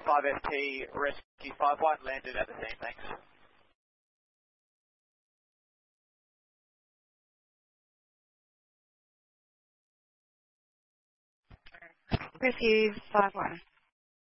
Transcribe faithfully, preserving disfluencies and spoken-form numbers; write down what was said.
five S T Rescue five one landed at the scene, thanks. Rescue five one.